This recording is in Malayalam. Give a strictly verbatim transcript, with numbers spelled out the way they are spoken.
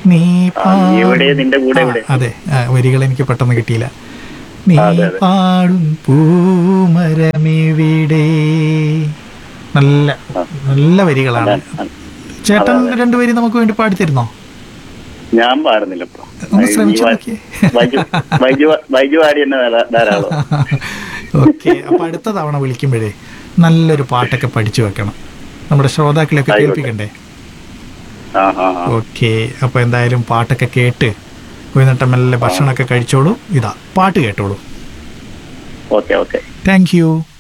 നീ ആ, നീ എവിടെ, നിന്റെ കൂടെ ആ, എവിടെ? അതെ ആ, വരികൾ എനിക്ക് പെട്ടെന്ന് കിട്ടിയില്ല. നീ അതെ, അതെ. പാടും പൂമരമിവിടെ. നല്ല ആ. നല്ല വരികളാണ്. അതെ, അതെ. ചേട്ടൻ അതെ. രണ്ടുപേരും നമുക്ക് വേണ്ടി പാടിത്തരുന്നോ? ഞാൻ പാടുന്നില്ല ഇപ്പൊ. ഒന്ന് നീ ശ്രമിച്ചു വാ- നോക്കിയേ. ബൈജു ബൈജു ബൈജു പാടി തന്നെ ധാരാ- ധാരാളം. ഓക്കെ, അപ്പൊ അടുത്ത തവണ വിളിക്കുമ്പോഴേ നല്ലൊരു പാട്ടൊക്കെ പഠിച്ചു വെക്കണം, നമ്മുടെ ശ്രോതാക്കളെയൊക്കെ ആയിക്കോട്ടെ. കേൾപ്പിക്കണ്ടേ. ആ ആ ആ. ഓക്കെ, അപ്പൊ എന്തായാലും പാട്ടൊക്കെ കേട്ട് എന്നിട്ട് മെല്ലെ ഭക്ഷണമൊക്കെ കഴിച്ചോളൂ. ഇതാ പാട്ട് കേട്ടോളൂ. Okay okay. Thank you.